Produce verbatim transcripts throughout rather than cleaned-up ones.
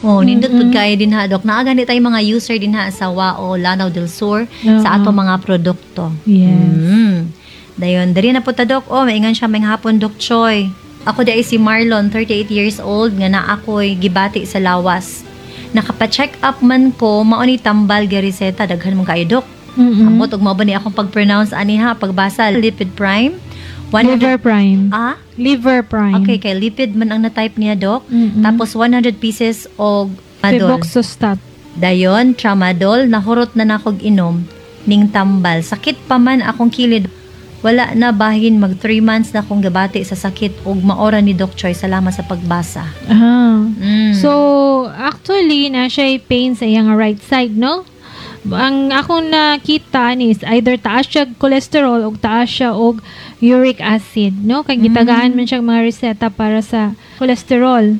Oh, nindot pud kay din ha, Dok. Naaga ni tayo mga user din ha sa Wao, Lanao del Sur Uh-huh. sa ato mga produkto. Yes. Mm. Dayon, diri na po ta, Dok. Oh, maingan siya may hapon, Dok Choy. Ako di ay si Marlon, thirty-eight years old, nga na ako'y gibati sa lawas. Nakapa-check up man ko, mauni tambal gariseta, daghan mong kayo, Dok. Mm-mm. Amot, ug mao ba ni akong pag-pronounce ani ha, pagbasa, Lipid Prime. one hundred Liver Prime. Ah? Liver Prime. Okay, kay lipid man ang na-type niya, Dok. Mm-mm. Tapos one hundred pieces og tramadol. Febuxostat. Dayon, tramadol, nahurot na nakog inom, ning tambal. Sakit pa man akong kilid. Wala na bahin, mag three months na akong gabati sa sakit ug maora ni Doc Choy. Salamat sa pagbasa. Ah. Mm. So, actually, na siya pain sa iyang right side, no? Ang akong nakita ni is either taas siya cholesterol o taas siya og uric acid, no? Kay gitagahan man siya mga reseta para sa cholesterol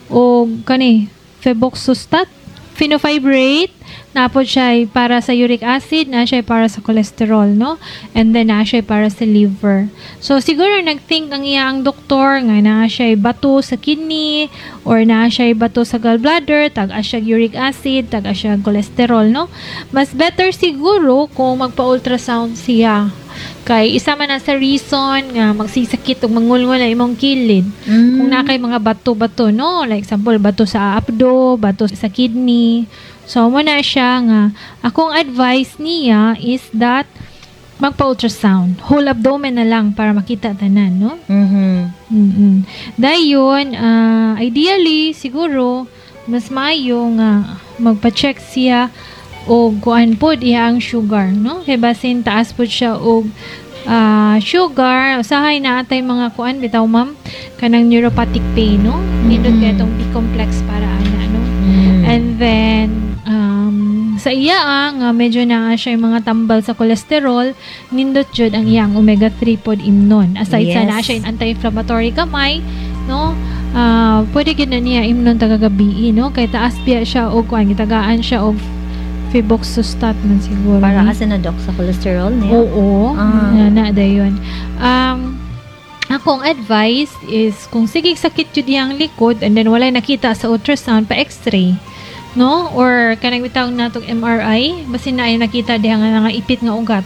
o kani febuxostat, fenofibrate, napod siya para sa uric acid, na siya para sa cholesterol, no? And then na siya para sa liver. So siguro nagthink ang iyang doktor nga na siya bato sa kidney or na siya bato sa gallbladder, tag-a siya uric acid, tag-a siya cholesterol, no? Mas better siguro kung magpa-ultrasound siya. Kay isa man na sa reason nga magsisakit o mangulngol na imong kilid. Mm. Kung na kay mga bato-bato, no? Like example, bato sa abdo, bato sa kidney. So, mo na siya nga, akong advice niya is that magpa-ultrasound. Whole abdomen na lang para makita tanan, no? Mhm. Mm-hmm. Dayon, uh, ideally, siguro, mas mayo nga magpa-check siya o kuan pod iya ang sugar, no? Kay basin taas pod siya og uh, sugar, usahay na atay mga kuan bitaw ma'am kanang neuropathic pain, no? Nindot Mm-hmm. kay itong B-complex para ana, no? Mm. And then um, sa iya ang uh, medyo na siya yung mga tambal sa cholesterol, nindot jud ang iyang omega three pod imnon. Aside sa Yes. na siya yung anti-inflammatory kamay, no? Uh, pwede gid na niya imnon tagagabi, no? Kay taas biya siya og kuan gitagaan siya og febuxostat man siguro. Para kasi na, Dok, sa cholesterol niya. Oo. Ah. Na, na dayon. Um, akong advice is kung sige sakit jud yang likod and then walay nakita sa ultrasound pa x-ray, no? Or kanang bitawag natong M R I basin na ay nakita diha nga nga ipit nga ugat.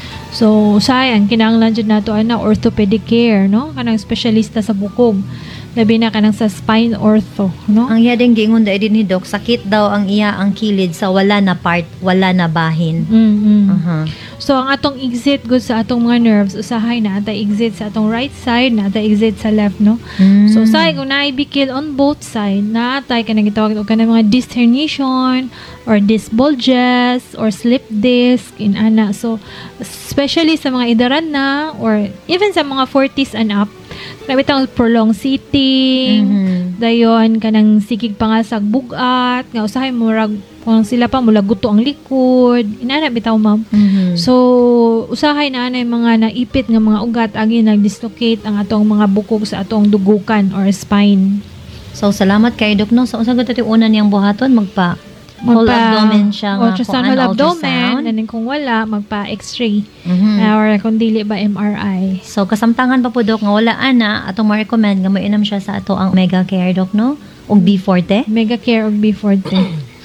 So sayang kinahanglan jud nato ana orthopedic care, no? Kanang espesyalista sa bukog. Labi na kanang sa spine ortho, no? Ang iya din giingon dai din ni Doc, sakit daw ang iya ang kilid sa wala na part, wala na bahin. Mm-hmm. Aha. So, ang atong exit good sa atong mga nerves, usahay na ata exit sa atong right side, na ata exit sa left, no? Mm. So, usahay kung naibikil on both side, na atay ka nang gitawag o ka ng mga disc herniation, or disc bulges, or slip disc, in ana. So, especially sa mga idaran na, or even sa mga forties and up, grabe tang prolonged sitting, Mhm. dayon kanang sikig pa nga sa bugat, nga usahay murag kung sila pa mula guto ang likod, inana bitaw ma'am. Mhm. So usahay na anay mga naipit nga mga ugat agi nag-dislocate ang atong mga bukog sa atong dugukan or spine. So, salamat kay Doc, no? So, usa gud ati una niyang buhaton, magpa whole abdomen siya nga. Ultrasound kung whole ano, abdomen, ultrasound. and then kung wala, magpa-x-ray. Mhm. Uh, or kung dili ba M R I. So, kasamtangan pa po, Doc, nga wala ana, atong ma-recommend nga mainam siya sa ato ang Mega Care, Doc, no? Og B forte. Mega Care og B forte.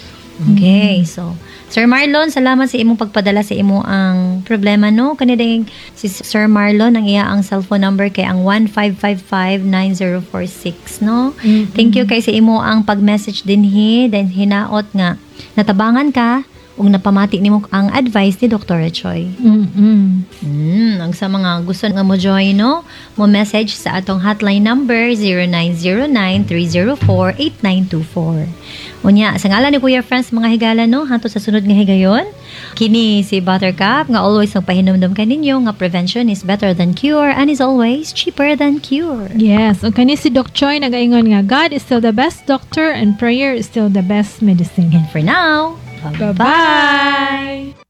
Okay, so Sir Marlon, salamat sa imong pagpadala sa imo ang problema, no? Kaniding si Sir Marlon, ang iya ang cellphone number kay ang one five five five nine zero four six, no? Mm-mm. Thank you kay sa imo ang pag-message din hi, then hinaot nga natabangan ka ug napamati nimo ang advice ni Doctor Choy. Mm-mm. Mm, ang sa mga gusto nga mo join, no? Mo message sa atong hotline number zero nine zero nine three zero four eight nine two four. Unya, sa ngalan ni Kuya Friends, mga higala, no? Hanto sa sunod nga higayon. Kini si Buttercup, nga always ang pahinumdum kaninyo, nga prevention is better than cure and is always cheaper than cure. Yes, o kani si Doc Choy nagaingon nga God is still the best doctor and prayer is still the best medicine. And for now, bye-bye!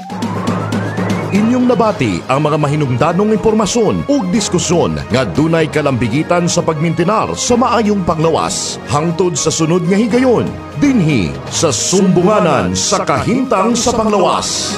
Inyong nabati ang mga mahinungdanong impormasyon ug diskusyon nga dunay kalambigitan sa pagmintinar sa maayong panglawas hangtod sa sunod nga higayon dinhi sa Sumbunganan sa Kahimtang sa Panglawas.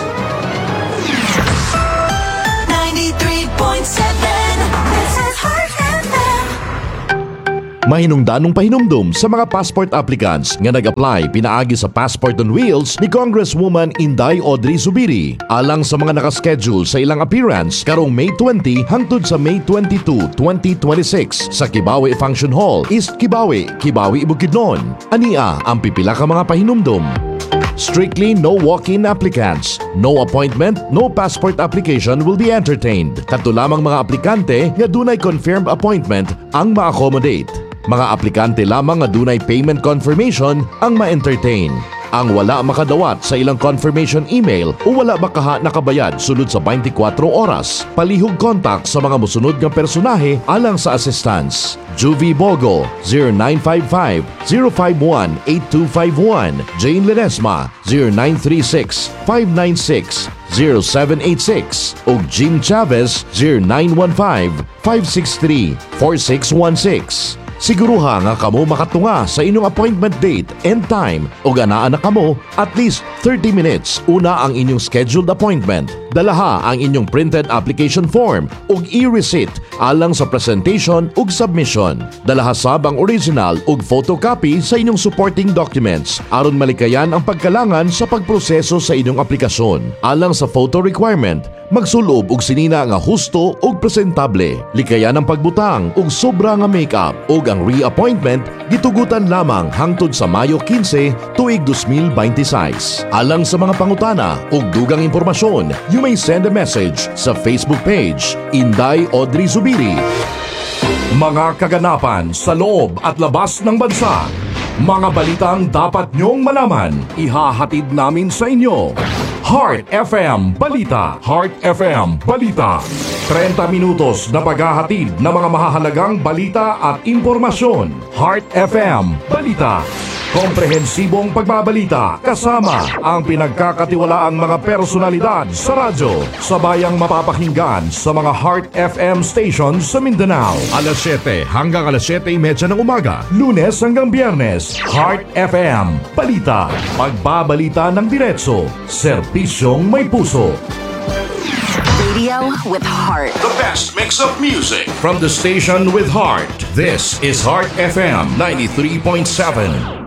ninety-three point seven This is Heart F M. Mahinungdanong pahinumdum sa mga passport applicants nga nag-apply pinaagi sa Passport on Wheels ni Congresswoman Inday Audrey Zubiri alang sa mga nakaschedule sa ilang appearance karong May twenty hangtod sa May twenty-two, twenty twenty-six sa Kibawe Function Hall, East Kibawe, Kibawe, Bukidnon. Ania ang pipila ka mga pahinumdum. Strictly no walk-in applicants. No appointment, no passport application will be entertained. Kadto lamang mga aplikante nga dunay confirmed appointment ang ma-accommodate. Mga aplikante lamang nga dunay payment confirmation ang ma-entertain. Ang wala makadawat sa ilang confirmation email o wala makaha nakabayad sulod sa twenty-four oras. Palihog contact sa mga musunod nga personahe alang sa assistance. Juvie Bogo zero nine five five, zero five one, eight two five one, Jane Ledesma zero nine three six, five nine six, zero seven eight six ug Jim Chavez zero nine one five, five six three, four six one six. Siguruha nga kamo makatunga sa inyong appointment date and time o ganaan na kamo at least thirty minutes una ang inyong scheduled appointment. Dalaha ang inyong printed application form ug e-receipt alang sa presentation ug submission. Dalaha sab ang original ug photocopy sa inyong supporting documents aron malikayan ang pagkalangan sa pagproseso sa inyong aplikasyon. Alang sa photo requirement, magsulob og sinina nga husto ug presentable. Likayan ang pagbutang ug sobra nga makeup ug ang reappointment gitugutan lamang hangtod sa Mayo quince tuig twenty twenty-six. Alang sa mga pangutana ug dugang impormasyon, you may send a message sa Facebook page Inday Audrey Zubiri. Mga kaganapan sa loob at labas ng bansa. Mga balitang dapat nyong malaman, ihahatid namin sa inyo. Heart F M Balita. Heart F M Balita. thirty minutos na paghahatid ng mga mahahalagang balita at impormasyon. Heart F M Balita. Komprehensibong pagbabalita kasama ang pinagkakatiwalaang mga personalidad sa radyo. Sabayang mapapakinggan sa mga Heart F M stations sa Mindanao. alas siyete hanggang alas siyete thirty ng umaga. Lunes hanggang Biyernes. Heart F M Balita. Pagbabalita ng diretso. Serbisyong may puso. Radio with heart. The best mix of music from the station with heart. This is Heart F M ninety-three point seven.